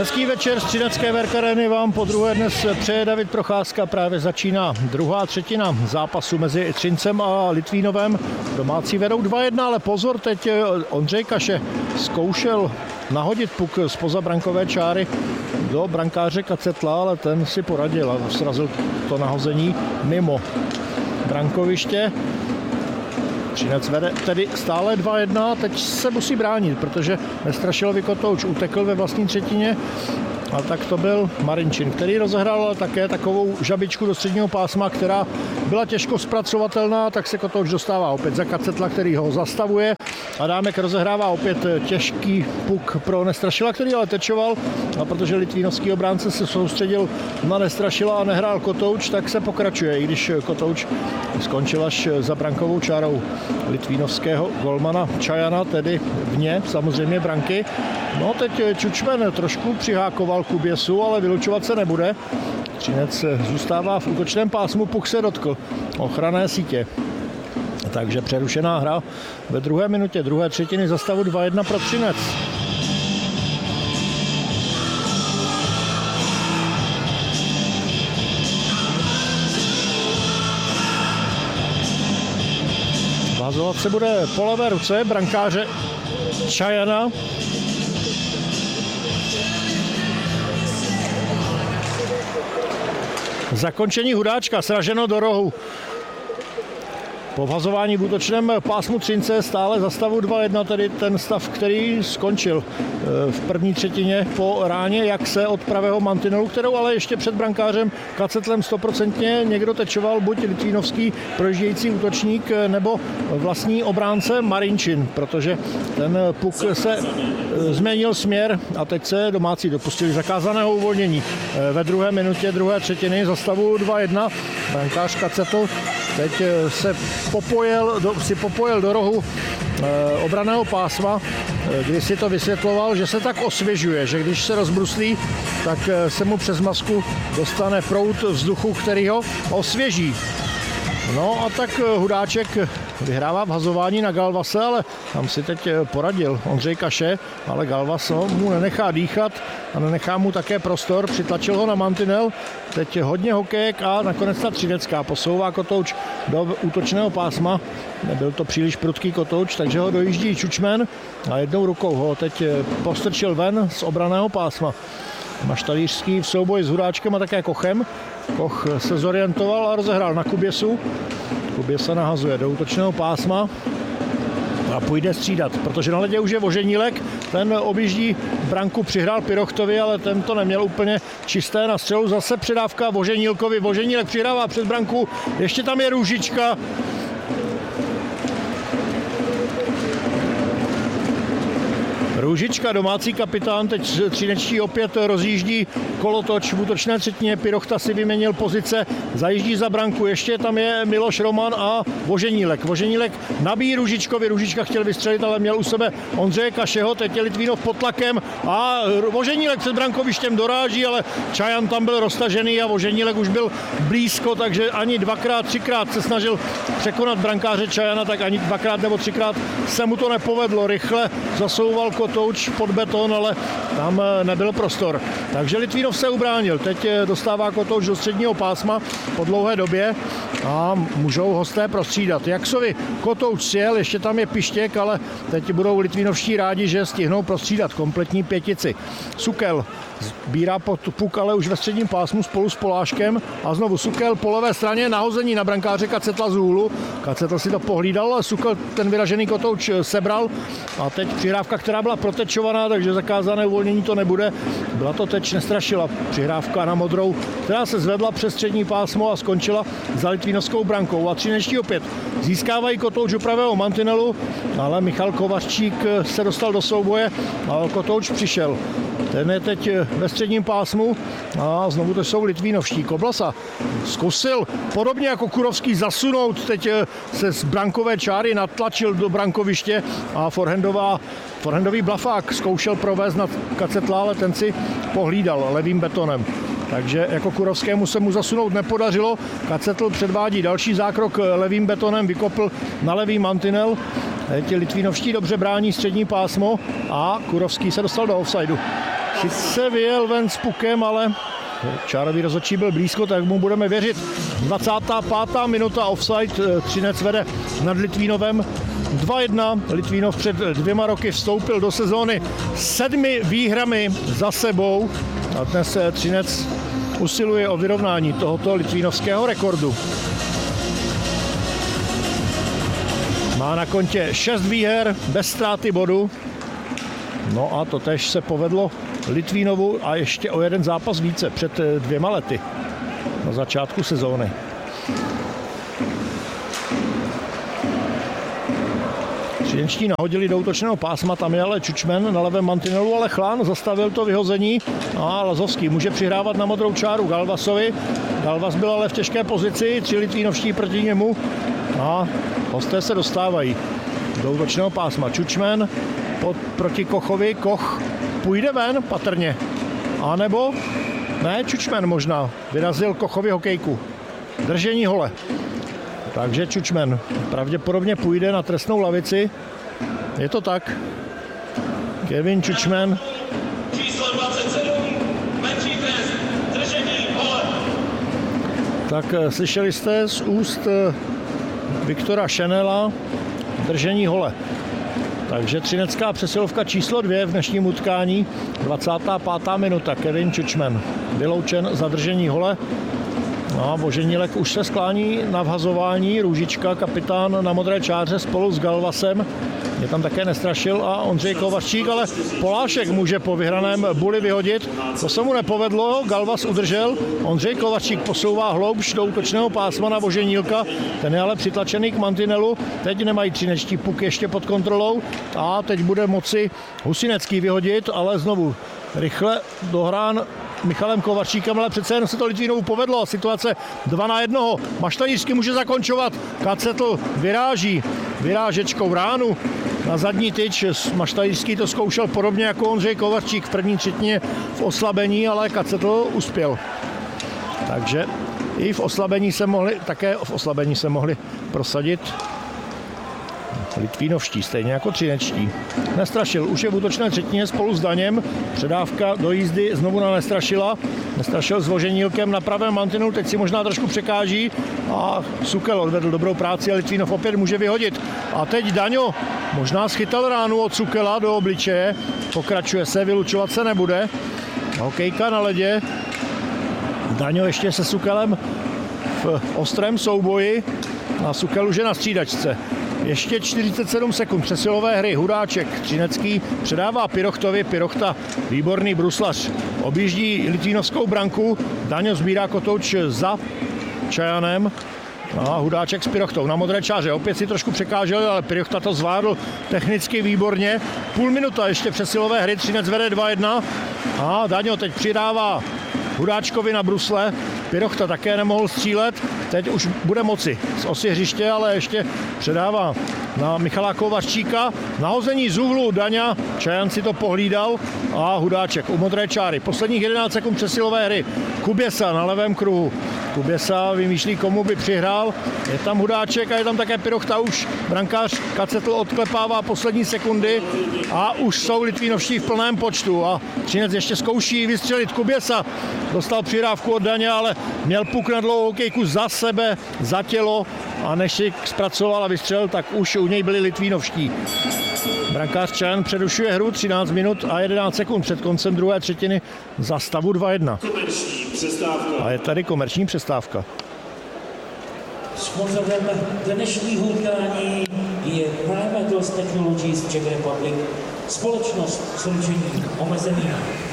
Hezký večer z Třinecké VK Arény vám po druhé dnes přeje David Procházka. Právě začíná druhá třetina zápasu mezi Třincem a Litvínovem. Domácí vedou 2-1, ale pozor, teď Ondřej Kaše zkoušel nahodit puk zpoza brankové čáry do brankáře Kacetla, ale ten si poradil a srazil to nahození mimo brankoviště. Třinec vede tedy stále 2-1, teď se musí bránit, protože Nestrašilovi Kotouč utekl ve vlastní třetině. A tak to byl Marinčin, který rozehrál také takovou žabičku do středního pásma, která byla těžko zpracovatelná, tak se Kotouč dostává opět za Kacetla, který ho zastavuje. Adámek rozehrává opět těžký puk pro Nestrašila, který ale tečoval. A protože litvínovský obránce se soustředil na Nestrašila a nehrál Kotouč, tak se pokračuje, i když Kotouč skončil až za brankovou čárou litvínovského golmana Čajana, tedy vně samozřejmě branky. No teď Čučmen trošku přihákoval Kuběsu, ale vylučovat se nebude. Třinec zůstává v útočném pásmu, puk se dotkl ochranné sítě. Takže přerušená hra ve druhé minutě druhé třetiny za stavu 2-1 pro Třinec. Vázovat se bude po levé ruce brankáře Čajana. Zakončení Hudáčka, sraženo do rohu. Po vhazování v útočném pásmu Třince stále za stavu 2-1, tedy ten stav, který skončil v první třetině po ráně, jak se od pravého mantinelu, kterou ale ještě před brankářem Kacetlem 100% někdo tečoval, buď litvínovský projíždějící útočník, nebo vlastní obránce Marinčin, protože ten puk se změnil směr a teď se domácí dopustili zakázaného uvolnění. Ve druhé minutě druhé třetiny za stavu 2-1 brankář Kacetl teď si popojil do rohu obranného pásma, kdy si to vysvětloval, že se tak osvěžuje, že když se rozbruslí, tak se mu přes masku dostane proud vzduchu, který ho osvěží. No a tak Hudáček vyhrává vhazování na Galvase, ale tam si teď poradil Ondřej Kaše, ale Galvas mu nenechá dýchat a nenechá mu také prostor, přitlačil ho na mantinel. Teď hodně hokejek a nakonec ta Třinecká posouvá Kotouč do útočného pásma. Nebyl to příliš prudký Kotouč, takže ho dojíždí Čučmen a jednou rukou ho teď postrčil ven z obranného pásma. Maštalířský v souboji s Hudáčkem a také Kochem. Koch se zorientoval a rozehrál na Kuběsu. Kuběsa nahazuje do útočného pásma a půjde střídat, protože na ledě už je Voženílek, ten objíždí branku, přihrál Pirochtovi, ale ten to neměl úplně čisté na střelu. Zase předávka Voženílkovi, Voženílek přihrává před branku, ještě tam je Růžička. Růžička, domácí kapitán, teď třinečtí opět rozjíždí kolotoč v útočné třetině. Pirochta si vyměnil pozice, zajíždí za branku, ještě tam je Miloš Roman a Voženílek. Voženílek nabíjí Růžičkovi, Růžička chtěl vystřelit, ale měl u sebe Ondřeje Kašeho, teď je Litvínov pod tlakem a Voženílek před brankovištěm doráží, ale Čajan tam byl roztažený a Voženílek už byl blízko, takže ani dvakrát, třikrát se snažil překonat brankáře Čajana, tak ani dvakrát nebo třikrát se mu to nepovedlo. Rychle zasouval Kotouč pod beton, ale tam nebyl prostor. Takže Litvínov se ubránil. Teď dostává Kotouč do středního pásma po dlouhé době a můžou hosté prostřídat. Jaksovi Kotouč sjel, ještě tam je Pištěk, ale teď budou litvínovští rádi, že stihnou prostřídat kompletní pětici. Sukel sbírá puk, ale už ve středním pásmu spolu s Poláškem a znovu Sukel po levé straně, nahození na brankáře Kacetla z hůlu. Kacetl si to pohlídal, ale Sukel ten vyražený Kotouč sebral a teď přihrávka, která byla protečovaná, takže zakázané uvolnění to nebude. Byla to teď Nestrašila přihrávka na modrou, která se zvedla přes střední pásmo a skončila za litvínovskou brankou. A třinečtí opět získávají Kotouč u pravého mantinelu, ale Michal Kovařčík se dostal do souboje a Kotouč přišel. Ten je teď ve středním pásmu a znovu to jsou litvínovští. Koblasa zkusil podobně jako Kurovský zasunout, teď se z brankové čáry natlačil do brankoviště a forehandový blafák zkoušel provést na Kacetla, ale ten si pohlídal levým betonem. Takže jako Kurovskému se mu zasunout nepodařilo. Kacetl předvádí další zákrok levým betonem, vykopl na levý mantinel Teď litvínovští dobře brání střední pásmo a Kurovský se dostal do offsideu. Sice vyjel ven s pukem, ale čárový rozhodčí byl blízko, tak mu budeme věřit. 25. minuta offside, Třinec vede nad Litvínovem 2-1. Litvínov před 2 roky vstoupil do sezóny 7 výhrami za sebou a dnes Třinec usiluje o vyrovnání tohoto litvínovského rekordu. Má na kontě 6 výher bez ztráty bodu. No a totéž se povedlo Litvínovu a ještě o 1 zápas více před 2 lety na začátku sezóny. Třinečtí nahodili do útočného pásma, tam je ale Čučmen na levém mantinelu, ale Chlán zastavil to vyhození a Lazovský může přihrávat na modrou čáru Galvasovi. Galvas byl ale v těžké pozici, 3 litvínovští proti němu a hosté se dostávají do útočného pásma. Čučmen proti Kochovi, Koch půjde ven patrně, a nebo ne, Čučmen možná vyrazil Kochovi hokejku. Držení hole. Takže Čučmen pravděpodobně půjde na trestnou lavici. Je to tak. Kevin Čučmen. Číslo 27, menší trest, držení hole. Tak slyšeli jste z úst Viktora Šenela držení hole. Takže třinecká přesilovka číslo 2 v dnešním utkání. 25. minuta. Kevin Čučmen vyloučen za držení hole. No a Voženílek už se sklání na vhazování. Růžička, kapitán na modré čáře spolu s Galvasem. Je tam také Nestrašil a Ondřej Kovařík, ale Polášek může po vyhraném buli vyhodit. To se mu nepovedlo, Galvas udržel. Ondřej Kovařík posouvá hloubš do útočného pásma na Voženílka. Ten je ale přitlačený k mantinelu. Teď nemají třinečtí puk ještě pod kontrolou. A teď bude moci Husinecký vyhodit, ale znovu rychle dohrán Michalem Kovaříkem, ale přece jen se to Litvínovu povedlo. Situace 2-1. Maštanířský může zakončovat. Kacetl vyráží vyrážečkou ránu na zadní tyč. Maštajířský to zkoušel podobně jako Ondřej Kovařík v první třetině v oslabení, ale Kacetl uspěl. Takže i v oslabení se mohli prosadit litvínovští, stejně jako třinečtí. Nestrašil už je v útočné třetině spolu s Daněm. Předávka do jízdy znovu na Nestrašila. Nestrašil s Voženílkem na pravém mantinu, teď si možná trošku překáží a Sukel odvedl dobrou práci a Litvínov opět může vyhodit. A teď Daňo možná schytal ránu od Sukela do obličeje. Pokračuje se, vylučovat se nebude. Hokejka na ledě. Daňo ještě se Sukelem v ostrém souboji a Sukel už je na střídačce. Ještě 47 sekund přesilové hry. Hudáček třinecký předává Pirochtovi. Pirochta, výborný bruslař, objíždí litvínovskou branku. Daňo sbírá kotouč za Čajanem. A Hudáček s Pirochtou na modré čáře. Opět si trošku překážel, ale Pirochta to zvládl technicky výborně. Půl minuta ještě přesilové hry. Třinec vede 2-1. A Daňo teď přidává Hudáčkovi na brusle. Pirochta také nemohl střílet. Teď už bude moci z osy hřiště, ale ještě předává na Michala Kovaříka. Nahození z úhlu Daňa. Čajan si to pohlídal a Hudáček u modré čáry. Posledních 11 sekund přesilové hry. Kuběsa na levém kruhu. Kuběsa vymýšlí, komu by přihrál. Je tam Hudáček a je tam také Pirochta. Už brankář Kacetl odklepává poslední sekundy a už jsou Litvínovští v plném počtu. A Třinec ještě zkouší vystřelit. Kuběsa dostal přihrávku od Daně, ale měl puk na dlouhou hokejku za sebe, za tělo a než si zpracoval a vystřelil, tak už u něj byli Litvínovští. Brankář Čajan přerušuje hru 13 minut a 11 sekund před koncem druhé třetiny za stavu 2-1. A je tady komerční přestávka. Sponzorem dnešního utkání je Prime Metals Technologies Czech Republic, společnost s ručením omezeným.